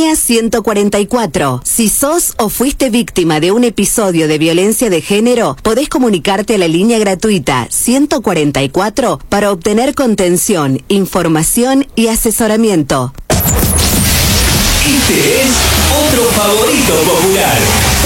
Línea 144. Si sos o fuiste víctima de un episodio de violencia de género, podés comunicarte a la línea gratuita 144 para obtener contención, información y asesoramiento. Este es otro favorito popular.